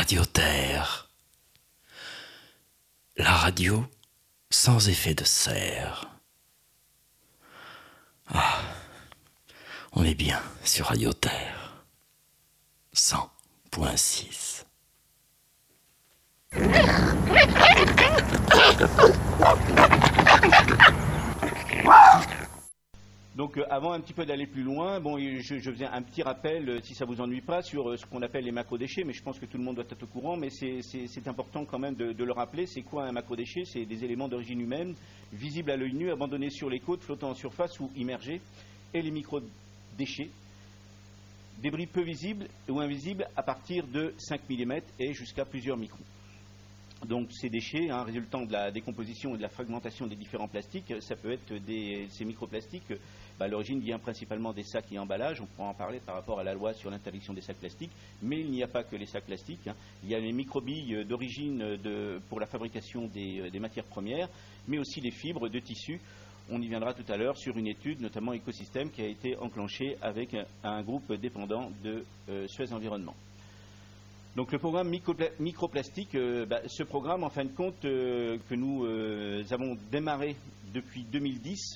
Radio Terre. La radio sans effet de serre. Ah, on est bien sur Radio Terre. 100.6. Donc avant un petit peu d'aller plus loin, bon, je faisais un petit rappel, si ça vous ennuie pas, sur ce qu'on appelle les macrodéchets, mais je pense que tout le monde doit être au courant, mais c'est important quand même de le rappeler. C'est quoi un macrodéchet? C'est des éléments d'origine humaine, visibles à l'œil nu, abandonnés sur les côtes, flottant en surface ou immergés, et les microdéchets, débris peu visibles ou invisibles à partir de 5 mm et jusqu'à plusieurs microns. Donc ces déchets, résultant de la décomposition et de la fragmentation des différents plastiques, ça peut être ces microplastiques. À l'origine vient principalement des sacs et emballages. On pourra en parler par rapport à la loi sur l'interdiction des sacs plastiques. Mais il n'y a pas que les sacs plastiques. Il y a les microbilles d'origine pour la fabrication des matières premières, mais aussi les fibres de tissus. On y viendra tout à l'heure sur une étude, notamment écosystème, qui a été enclenchée avec un groupe dépendant de Suez Environnement. Donc le programme microplastique, ce programme, en fin de compte, que nous avons démarré depuis 2010,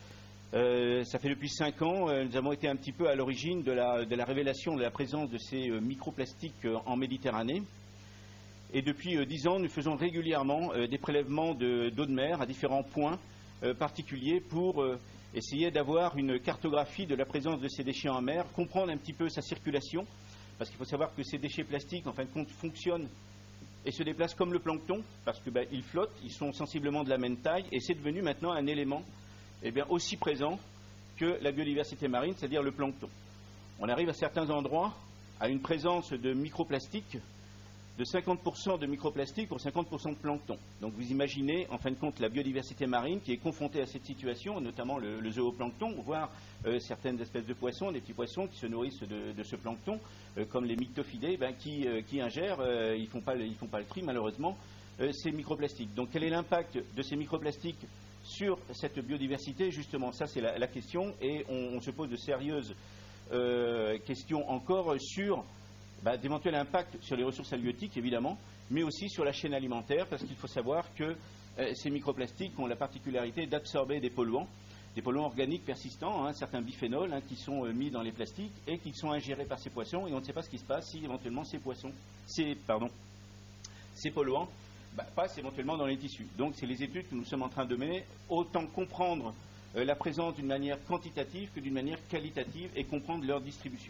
ça fait depuis 5 ans, nous avons été un petit peu à l'origine de la révélation de la présence de ces microplastiques en Méditerranée. Et depuis 10 ans, nous faisons régulièrement des prélèvements d'eau de mer à différents points particuliers pour essayer d'avoir une cartographie de la présence de ces déchets en mer, comprendre un petit peu sa circulation. Parce qu'il faut savoir que ces déchets plastiques, en fin de compte, fonctionnent et se déplacent comme le plancton, parce qu'ils flottent, ils sont sensiblement de la même taille, et c'est devenu maintenant un élément aussi présent que la biodiversité marine, c'est-à-dire le plancton. On arrive à certains endroits à une présence de microplastiques, de 50% de microplastiques pour 50% de plancton. Donc vous imaginez, en fin de compte, la biodiversité marine qui est confrontée à cette situation, notamment le zooplancton, voire certaines espèces de poissons, des petits poissons qui se nourrissent de ce plancton, comme les myctophidés, qui ingèrent, ils font pas le tri malheureusement, ces microplastiques. Donc quel est l'impact de ces microplastiques sur cette biodiversité? Justement, ça c'est la question, et on se pose de sérieuses questions encore sur d'éventuels impacts sur les ressources halieutiques, évidemment, mais aussi sur la chaîne alimentaire, parce qu'il faut savoir que ces microplastiques ont la particularité d'absorber des polluants organiques persistants, certains biphénols qui sont mis dans les plastiques et qui sont ingérés par ces poissons, et on ne sait pas ce qui se passe si éventuellement ces polluants passent éventuellement dans les tissus. Donc c'est les études que nous sommes en train de mener, autant comprendre la présence d'une manière quantitative que d'une manière qualitative et comprendre leur distribution.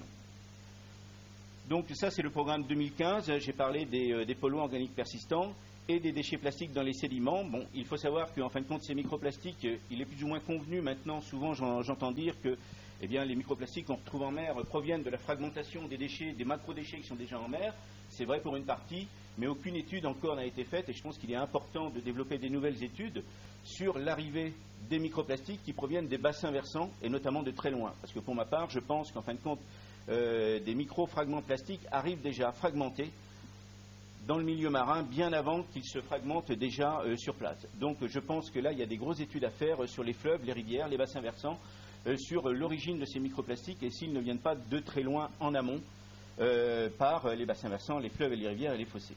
Donc ça c'est le programme 2015, j'ai parlé des polluants organiques persistants et des déchets plastiques dans les sédiments. Bon, il faut savoir qu'en fin de compte ces microplastiques, il est plus ou moins convenu maintenant, souvent j'entends dire que les microplastiques qu'on retrouve en mer proviennent de la fragmentation des déchets, des macrodéchets qui sont déjà en mer. C'est vrai pour une partie, mais aucune étude encore n'a été faite, et je pense qu'il est important de développer des nouvelles études sur l'arrivée des microplastiques qui proviennent des bassins versants, et notamment de très loin. Parce que pour ma part, je pense qu'en fin de compte, des micro-fragments plastiques arrivent déjà fragmentés dans le milieu marin bien avant qu'ils se fragmentent déjà sur place. Donc je pense que là, il y a des grosses études à faire sur les fleuves, les rivières, les bassins versants, sur l'origine de ces microplastiques et s'ils ne viennent pas de très loin en amont par les bassins versants, les fleuves et les rivières et les fossés.